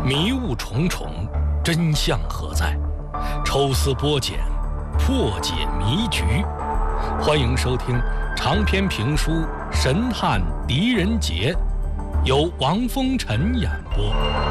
迷雾重重，真相何在？抽丝剥茧，破解迷局。欢迎收听长篇评书《神探狄仁杰》，由王风尘演播。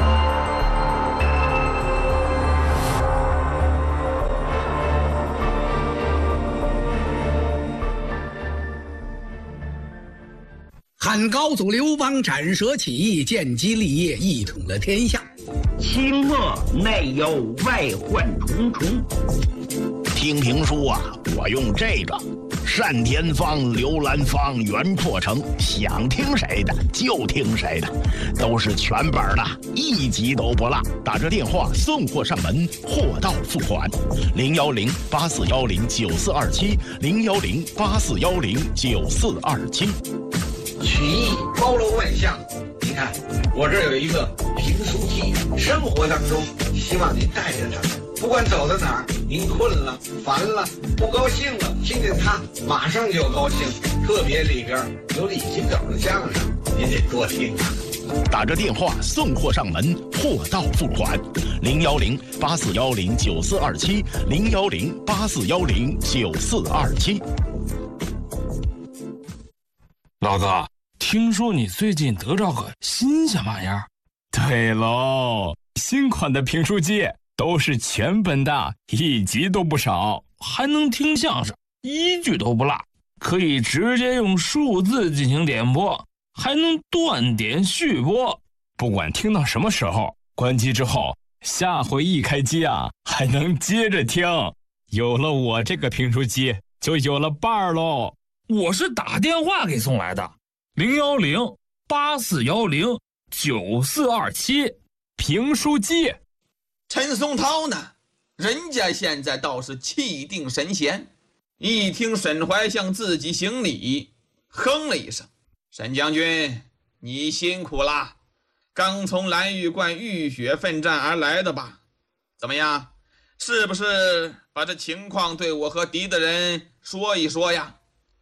汉高祖刘邦斩蛇起义，建基立业，一统了天下。 清末内忧外患重重。 听评书啊，我用这个单田芳、刘兰芳、袁阔成，想听谁的就听谁的，都是全本的，一集都不落。打着电话送货上门，货到付款。010-8410-9427，010-8410-9427。 曲艺包罗万象，你看我这有一个评书记，生活当中希望您带着它，不管走到哪儿，您困了、烦了、不高兴了，听见它马上就高兴。特别里边有李金斗的相声，您得多听啊。 打着电话送货上门，货到付款。010-8410-9427，010-8410-9427。 老哥，听说你最近得着个新鲜玩意儿？ 对喽，新款的评书机都是全本的，一集都不少， 还能听相声，一句都不落，可以直接用数字进行点播，还能断点续播。 不管听到什么时候，关机之后，下回一开机啊，还能接着听。有了我这个评书机，就有了伴儿喽。 我是打电话给送来的，010-8410-9427 评书机。 陈松涛呢，人家现在倒是气定神闲，一听沈怀向自己行礼，哼了一声：“沈将军，你辛苦啦，刚从蓝玉观浴血奋战而来的吧？怎么样，是不是把这情况对我和狄的人说一说呀？”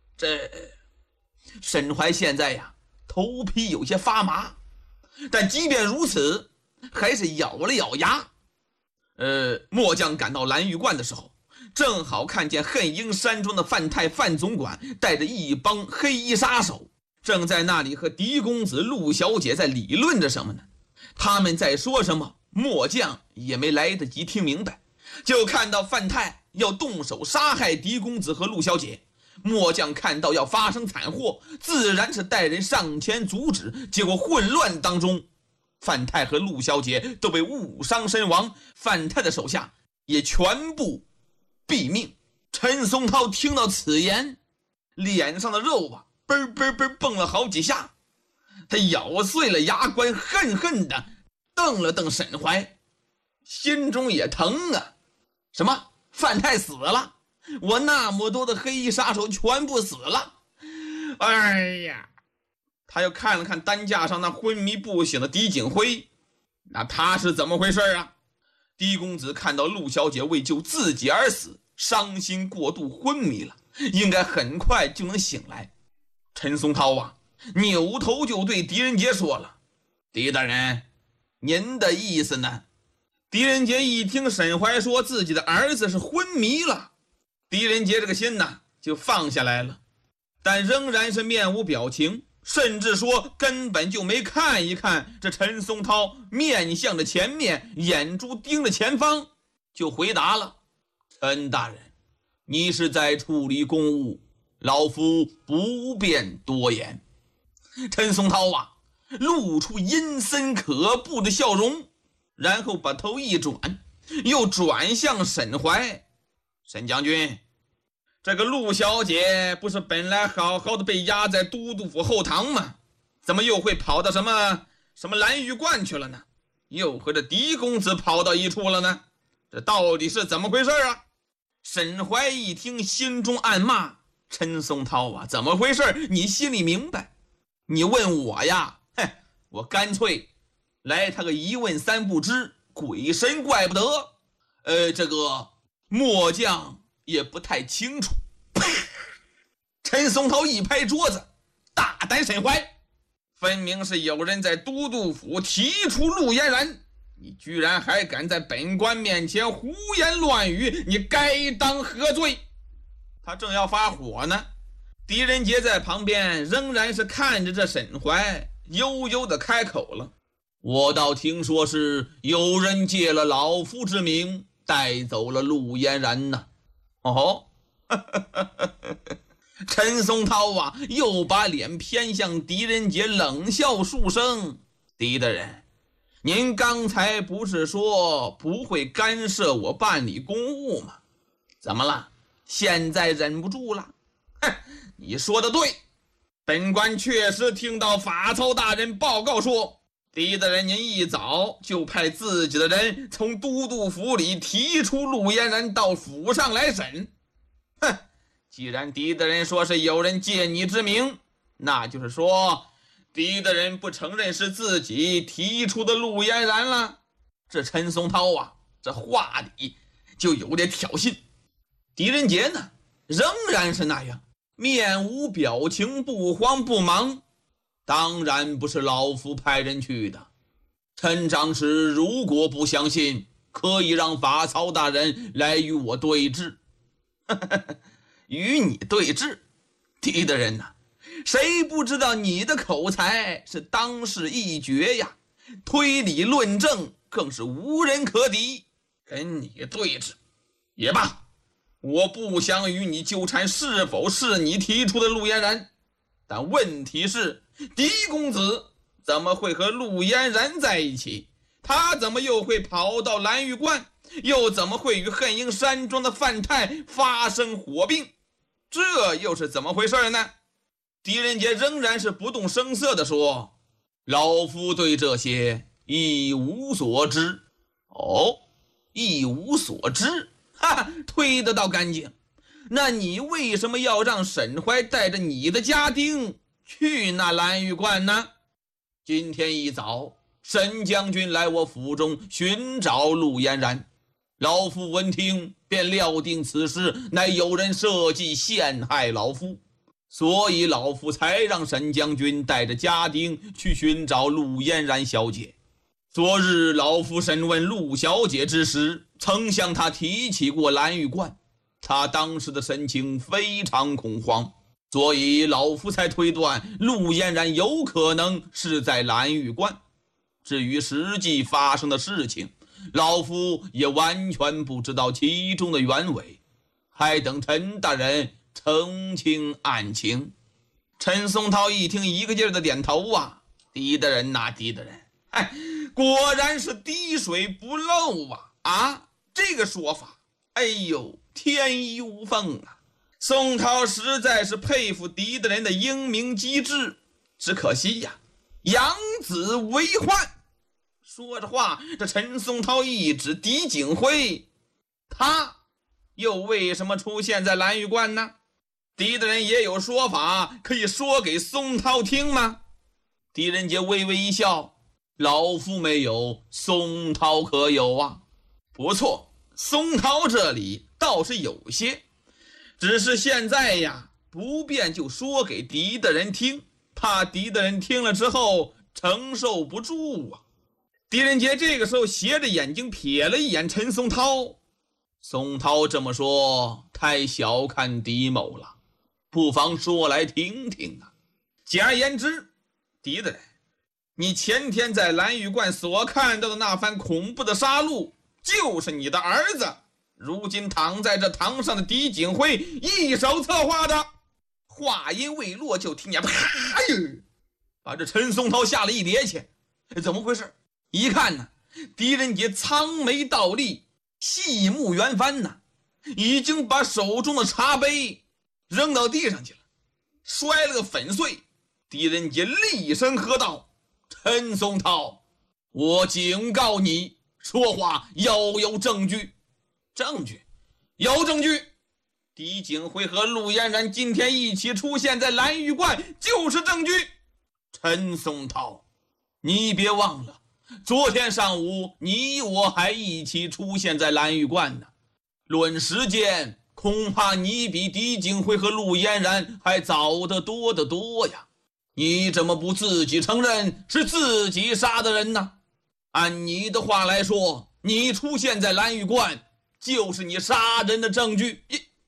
沈怀现在呀，头皮有些发麻，但即便如此，还是咬了咬牙。末将赶到蓝玉观的时候，正好看见恨鹰山庄的范太范总管带着一帮黑衣杀手，正在那里和狄公子、陆小姐在理论着什么呢？他们在说什么，末将也没来得及听明白，就看到范太要动手杀害狄公子和陆小姐。末将看到要发生惨祸，自然是带人上前阻止，结果混乱当中，范太和陆小姐都被误伤身亡，范太的手下也全部毙命。陈松涛听到此言，脸上的肉啊嘣嘣嘣蹦了好几下，他咬碎了牙关，恨恨地瞪了瞪沈怀，心中也疼啊。什么？范太死了？我那么多的黑衣杀手全部死了！哎呀！他又看了看担架上那昏迷不醒的狄景辉，那他是怎么回事啊？狄公子看到陆小姐为救自己而死，伤心过度昏迷了，应该很快就能醒来。陈松涛啊，扭头就对狄仁杰说了：“狄大人，您的意思呢？”狄仁杰一听沈怀说自己的儿子是昏迷了，狄仁杰这个心呢就放下来了，但仍然是面无表情，甚至说根本就没看一看这陈松涛，面向着前面，眼珠盯着前方，就回答了：“陈大人，你是在处理公务，老夫不便多言。”陈松涛啊，露出阴森可怖的笑容，然后把头一转，又转向沈怀：“沈将军，这个陆小姐不是本来好好的被压在都督府后堂吗？怎么又会跑到什么蓝玉观去了呢？又和这狄公子跑到一处了呢？这到底是怎么回事啊？”沈怀一听，心中暗骂：“陈松涛啊，怎么回事？你心里明白。你问我呀，我干脆来他个一问三不知，鬼神怪不得。这个末将也不太清楚。”陈松涛一拍桌子：“大胆沈怀，分明是有人在都督府提出陆嫣然， 你居然还敢在本官面前胡言乱语，你该当何罪？他正要发火呢，狄仁杰在旁边仍然是看着这沈怀，悠悠地开口了：我倒听说是有人借了老夫之名带走了陆嫣然呢。哦，陈松涛啊，又把脸偏向狄仁杰，冷笑数声：狄大人，您刚才不是说不会干涉我办理公务吗？怎么了？现在忍不住了？哼，你说的对，本官确实听到法曹大人报告说，狄大人您一早就派自己的人从都督府里提出陆嫣然到府上来审。哼，既然狄大人说是有人借你之名，那就是说狄大人不承认是自己提出的陆嫣然了。这陈松涛啊，这话里就有点挑衅。狄仁杰呢，仍然是那样，面无表情，不慌不忙。当然不是老夫派人去的。陈长史如果不相信，可以让法曹大人来与我对质。与你对质？狄大人呐，谁不知道你的口才是当世一绝呀，推理论证更是无人可敌。跟你对质也罢，我不想与你纠缠是否是你提出的陆嫣然，但问题是狄公子怎么会和陆嫣然在一起？他怎么又会跑到蓝玉观？又怎么会与恨英山庄的范太发生火并？这又是怎么回事呢？狄仁杰仍然是不动声色地说：老夫对这些一无所知。哦，一无所知？哈，推得到干净。那你为什么要让沈怀带着你的家丁去那蓝玉观呢？今天一早，沈将军来我府中寻找陆嫣然，老夫闻听便料定此事乃有人设计陷害老夫，所以老夫才让沈将军带着家丁去寻找陆嫣然小姐。昨日老夫审问陆小姐之时，曾向她提起过蓝玉观，她当时的神情非常恐慌，所以老夫才推断陆嫣然有可能是在蓝玉观。至于实际发生的事情，老夫也完全不知道其中的原委，还等陈大人澄清案情。陈松涛一听，一个劲儿的点头啊，狄大人呐，狄大人，果然是滴水不漏啊！这个说法，哎呦，天衣无缝啊！宋涛实在是佩服狄大人的英明机智，只可惜呀，养子为患。说着话，这陈松涛一指狄景辉，他又为什么出现在蓝玉观呢？狄大人也有说法可以说给松涛听吗？狄仁杰微微一笑，老夫没有，松涛可有啊？不错，松涛这里倒是有些，只是现在呀，不便就说给狄大人听，怕狄大人听了之后承受不住啊。狄仁杰这个时候斜着眼睛瞥了一眼陈松涛，松涛这么说太小看狄某了，不妨说来听听啊。简而言之，狄大人，你前天在蓝玉观所看到的那番恐怖的杀戮，就是你的儿子如今躺在这堂上的狄景辉一手策划的。话音未落，就听见啪哟，把这陈松涛吓了一趔趄。怎么回事？一看呢，狄仁杰苍眉倒立，细目圆翻呢，已经把手中的茶杯扔到地上去了，摔了个粉碎。狄仁杰厉声喝道：陈松涛，我警告你，说话要有证据。证据？有证据。狄景辉和陆嫣然今天一起出现在蓝玉观，就是证据。陈松涛，你别忘了，昨天上午你我还一起出现在蓝玉观呢。论时间，恐怕你比狄景辉和陆嫣然还早得多得多呀。你怎么不自己承认是自己杀的人呢？ 按你的话来说，你出现在蓝玉观就是你杀人的证据。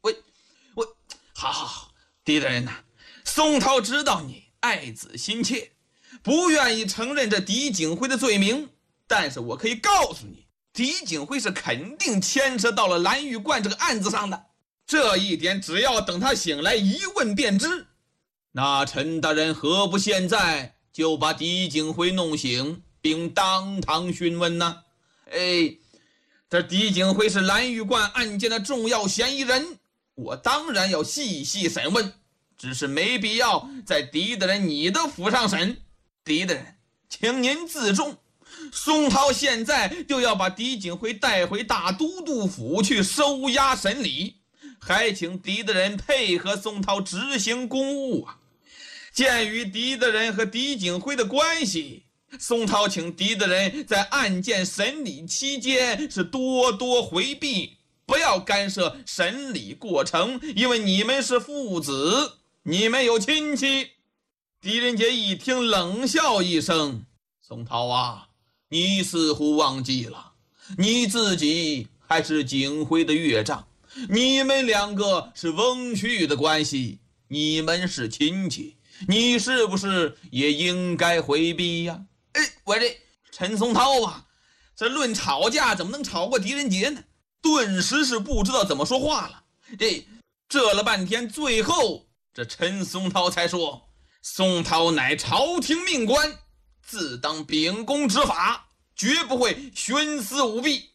好，狄大人呐，宋涛知道你爱子心切，不愿意承认这狄景辉的罪名，但是我可以告诉你，狄景辉是肯定牵扯到了蓝玉观这个案子上的，这一点只要等他醒来一问便知。那陈大人何不现在就把狄景辉弄醒，并当堂询问呢？这狄景辉是蓝玉观案件的重要嫌疑人，我当然要细细审问，只是没必要在狄大人你的府上审。狄大人，请您自重，宋涛现在就要把狄景辉带回大都督府去收押审理，还请狄大人配合宋涛执行公务啊。鉴于狄大人和狄景辉的关系，宋涛请狄大人在案件审理期间是多多回避，不要干涉审理过程，因为你们是父子，你们有亲戚。狄仁杰一听冷笑一声，宋涛啊，你似乎忘记了，你自己还是景辉的岳丈，你们两个是翁婿的关系，你们是亲戚，你是不是也应该回避呀？我这陈松涛啊，这论吵架怎么能吵过狄仁杰呢？顿时是不知道怎么说话了。这了半天，最后这陈松涛才说：松涛乃朝廷命官，自当秉公执法，绝不会徇私舞弊。